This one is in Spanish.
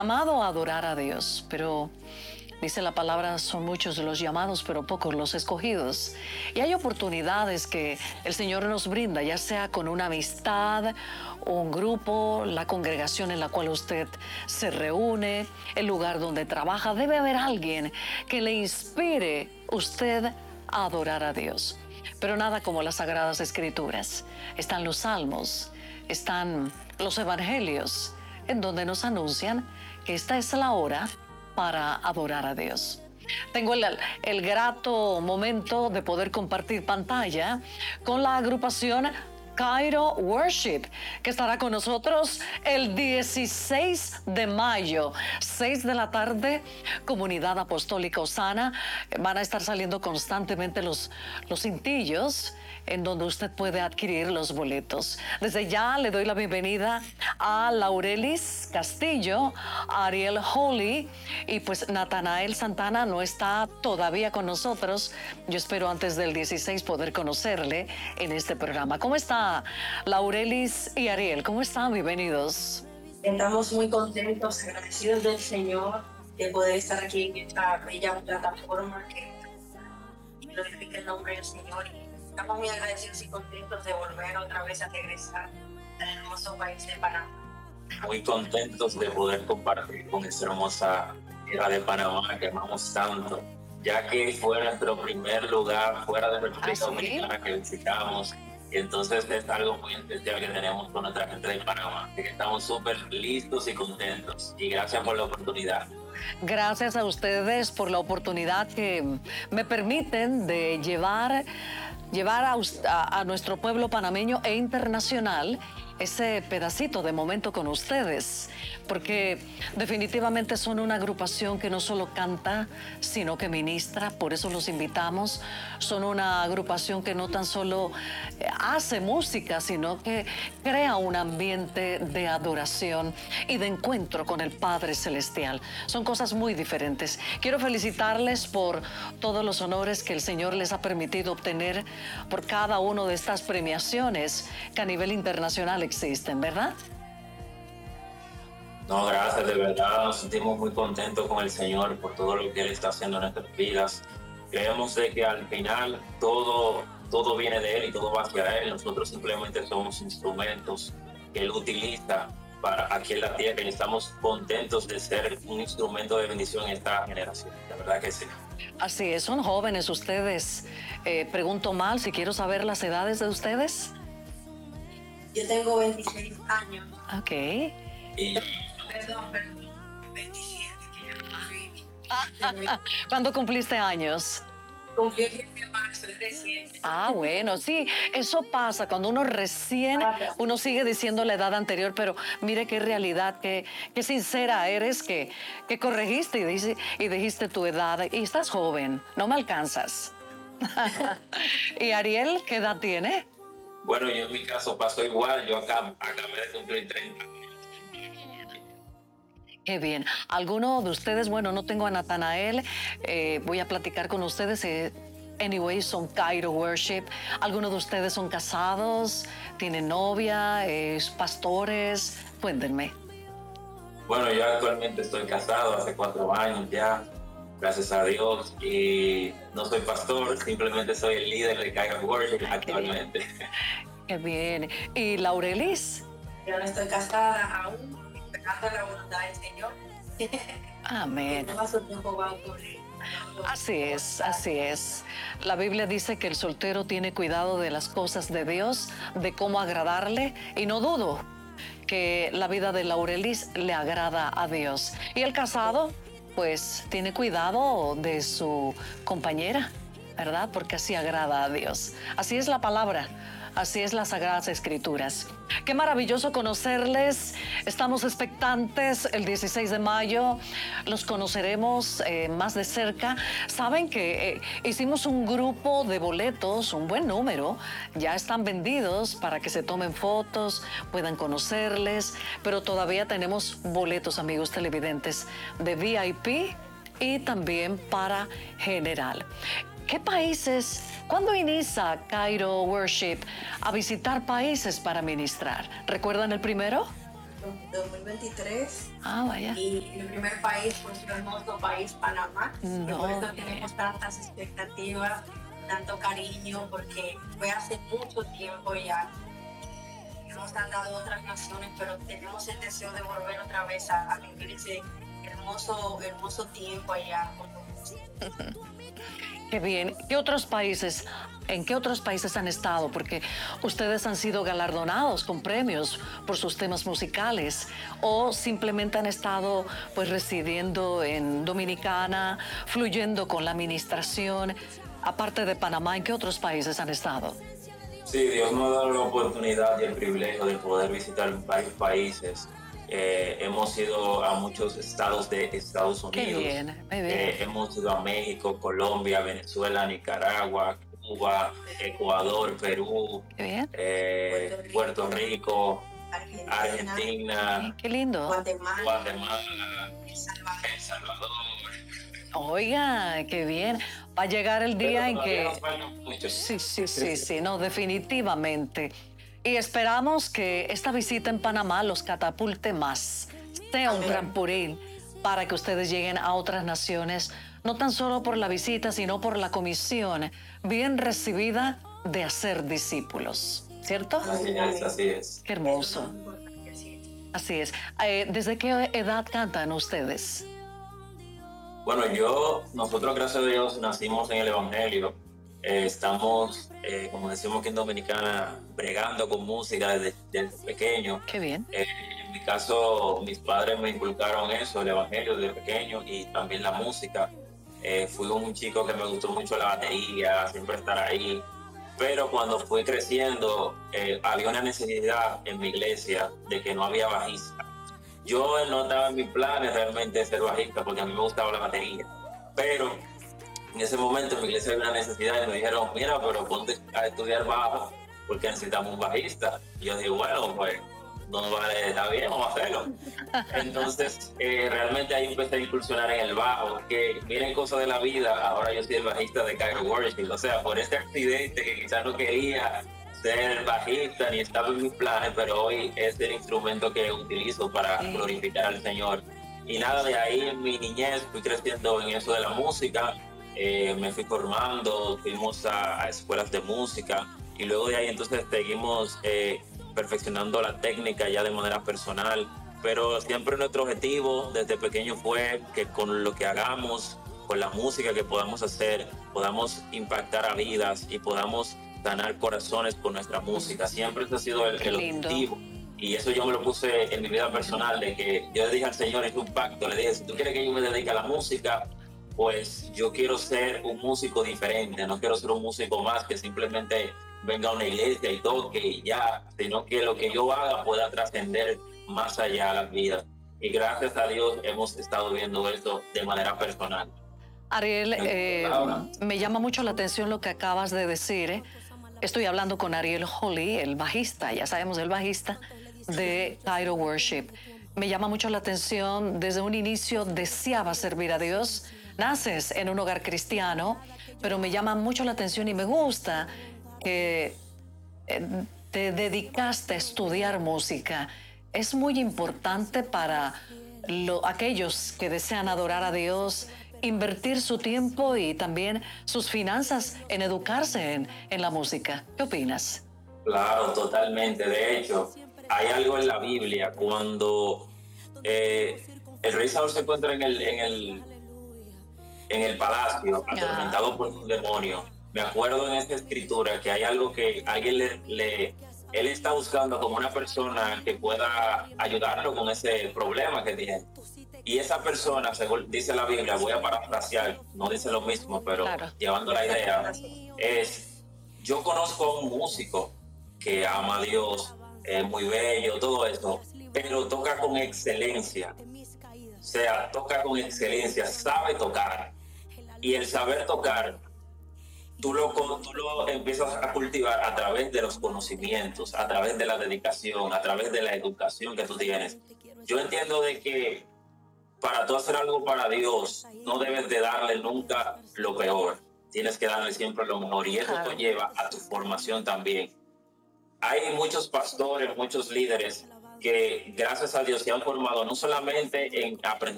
Llamado a adorar a Dios, pero dice la palabra, son muchos los llamados, pero pocos los escogidos. Y hay oportunidades que el Señor nos brinda, ya sea con una amistad, un grupo, la congregación en la cual usted se reúne, el lugar donde trabaja. Debe haber alguien que le inspire usted a adorar a Dios. Pero nada como las Sagradas Escrituras. Están los Salmos, están los Evangelios, en donde nos anuncian que esta es la hora para adorar a Dios. Tengo el grato momento de poder compartir pantalla con la agrupación Cairo Worship, que estará con nosotros el 16 de mayo, 6 de la tarde, Comunidad Apostólica Osana. Van a estar saliendo constantemente los cintillos en donde usted puede adquirir los boletos. Desde ya le doy la bienvenida a Laurelis Castillo, a Ariel Holy, y pues Natanael Santana no está todavía con nosotros. Yo espero antes del 16 poder conocerle en este programa. ¿Cómo está Laurelis y Ariel? ¿Cómo están? Bienvenidos. Estamos muy contentos, agradecidos del Señor de poder estar aquí en esta bella plataforma que glorifica el nombre del Señor. Estamos muy agradecidos y contentos de volver otra vez a regresar al hermoso país de Panamá. Muy contentos de poder compartir con esta hermosa tierra de Panamá que amamos tanto, ya que fue nuestro primer lugar fuera de República Dominicana que visitamos. Entonces es algo muy especial que tenemos con nuestra gente de Panamá. Así que estamos súper listos y contentos. Y gracias por la oportunidad. Gracias a ustedes por la oportunidad que me permiten de llevar a nuestro pueblo panameño e internacional ese pedacito de momento con ustedes, porque definitivamente son una agrupación que no solo canta, sino que ministra. Por eso los invitamos. Son una agrupación que no tan solo hace música, sino que crea un ambiente de adoración y de encuentro con el Padre Celestial. Son cosas muy diferentes. Quiero felicitarles por todos los honores que el Señor les ha permitido obtener por cada una de estas premiaciones que a nivel internacional existen, ¿verdad? No, gracias, de verdad nos sentimos muy contentos con el Señor por todo lo que Él está haciendo en nuestras vidas. Creemos de que al final todo viene de Él y todo va hacia Él. Nosotros simplemente somos instrumentos que Él utiliza para aquí en la tierra y estamos contentos de ser un instrumento de bendición en esta generación. La verdad que sí. Así es, son jóvenes ustedes. Pregunto mal si quiero saber las edades de ustedes. Yo tengo 26 años. Ok. Y Perdón, 27. ¿Cuándo cumpliste años? Cumplí el 10 de marzo, es reciente. Ah, bueno, sí, eso pasa cuando uno uno sigue diciendo la edad anterior, pero mire qué realidad, qué sincera eres, que corregiste y dijiste tu edad, y estás joven, no me alcanzas. ¿Y Ariel qué edad tiene? bueno, yo en mi caso pasó igual. Yo acabé de cumplir 30. Qué bien. ¿Alguno de ustedes? Bueno, no tengo a Natanael. Voy a platicar con ustedes. Anyway, son Cairo Worship. ¿Algunos de ustedes son casados? ¿Tienen novia? ¿Pastores? Cuéntenme. Bueno, yo actualmente estoy casado hace 4 años ya, gracias a Dios, y no soy pastor, simplemente soy el líder de Cairo Worship actualmente. Qué bien. ¿Y Laurelis? Yo no estoy casada aún, esperando la voluntad del Señor. Amén. No paso tiempo va a ocurrir. Así es, así es. La Biblia dice que el soltero tiene cuidado de las cosas de Dios, de cómo agradarle, y no dudo que la vida de Laurelis le agrada a Dios. Y el casado, pues, tiene cuidado de su compañera, ¿verdad? Porque así agrada a Dios. Así es la palabra. Así es las Sagradas Escrituras. Qué maravilloso conocerles. Estamos expectantes el 16 de mayo. Los conoceremos más de cerca. Saben que hicimos un grupo de boletos, un buen número. Ya están vendidos para que se tomen fotos, puedan conocerles. Pero todavía tenemos boletos, amigos televidentes, de VIP y también para general. ¿Qué países? ¿Cuándo inicia Cairo Worship a visitar países para ministrar? ¿Recuerdan el primero? 2023. Ah, vaya. Y el primer país fue nuestro hermoso país, Panamá. Y por eso No. tenemos tantas expectativas, tanto cariño, porque fue hace mucho tiempo ya. Nos han dado otras naciones, pero tenemos el deseo de volver otra vez a vivir ese hermoso tiempo allá con los. Qué bien. ¿En qué otros países han estado? Porque ustedes han sido galardonados con premios por sus temas musicales o simplemente han estado pues residiendo en Dominicana, fluyendo con la administración. Aparte de Panamá, ¿en qué otros países han estado? Sí, Dios nos ha dado la oportunidad y el privilegio de poder visitar varios países. Hemos ido a muchos estados de Estados Unidos. Qué bien, muy bien. Hemos ido a México, Colombia, Venezuela, Nicaragua, Cuba, Ecuador, Perú, Qué bien. Puerto Rico, Argentina, Qué lindo. Guatemala, El Salvador. Oiga, qué bien. Va a llegar el día en que... Sí. Sí, no, definitivamente. Y esperamos que esta visita en Panamá los catapulte más, sea un trampolín para que ustedes lleguen a otras naciones, no tan solo por la visita, sino por la comisión bien recibida de hacer discípulos, ¿cierto? Así es. Qué hermoso. Así es. ¿Desde qué edad cantan ustedes? Bueno, nosotros gracias a Dios nacimos en el Evangelio. Estamos, como decimos aquí en Dominicana, bregando con música desde pequeño. Qué bien. En mi caso, mis padres me inculcaron eso, el Evangelio desde pequeño y también la música. Fui un chico que me gustó mucho la batería, siempre estar ahí. Pero cuando fui creciendo, había una necesidad en mi iglesia de que no había bajista. Yo no estaba en mis planes realmente ser bajista porque a mí me gustaba la batería. Pero en ese momento en mi iglesia había una necesidad y me dijeron, mira, pero ponte a estudiar bajo porque necesitamos un bajista. Y yo dije, bueno, pues no vale, está bien, vamos a hacerlo. Entonces, realmente ahí empecé a incursionar en el bajo, que miren cosas de la vida, ahora yo soy el bajista de Cairo Worship. O sea, por este accidente que quizás no quería ser bajista ni estaba en mis planes, pero hoy es el instrumento que utilizo para glorificar al Señor. Y nada, de ahí en mi niñez fui creciendo en eso de la música, me fui formando, fuimos a escuelas de música y luego de ahí entonces seguimos perfeccionando la técnica ya de manera personal, pero siempre nuestro objetivo desde pequeño fue que con lo que hagamos, con la música que podamos hacer, podamos impactar a vidas y podamos ganar corazones con nuestra música. Siempre ese ha sido el objetivo. Y eso yo me lo puse en mi vida personal, de que yo le dije al Señor, es un pacto, le dije, si tú quieres que yo me dedique a la música, pues yo quiero ser un músico diferente, no quiero ser un músico más que simplemente venga a una iglesia y toque y ya, sino que lo que yo haga pueda trascender más allá de las vidas. Y gracias a Dios hemos estado viendo esto de manera personal. Ariel, me llama mucho la atención lo que acabas de decir. Estoy hablando con Ariel Holly, el bajista, ya sabemos, el bajista de Cairo Worship. Me llama mucho la atención, desde un inicio deseaba servir a Dios. Naces en un hogar cristiano, pero me llama mucho la atención y me gusta que te dedicaste a estudiar música. Es muy importante para aquellos que desean adorar a Dios, invertir su tiempo y también sus finanzas en educarse en la música. ¿Qué opinas? Claro, totalmente. De hecho, hay algo en la Biblia cuando el rey Saúl se encuentra en el palacio, atormentado por un demonio. Me acuerdo en esta escritura que hay algo que alguien él está buscando como una persona que pueda ayudarlo con ese problema que tiene. Y esa persona, según dice la Biblia, voy a parafrasear, no dice lo mismo, pero llevando la idea, es, yo conozco a un músico que ama a Dios, es muy bello, todo eso, pero toca con excelencia. O sea, toca con excelencia, sabe tocar. Y el saber tocar, tú lo empiezas a cultivar a través de los conocimientos, a través de la dedicación, a través de la educación que tú tienes. Yo entiendo de que para tú hacer algo para Dios, no debes de darle nunca lo peor. Tienes que darle siempre lo mejor. Y eso te lleva a tu formación también. Hay muchos pastores, muchos líderes que gracias a Dios se han formado no solamente en aprender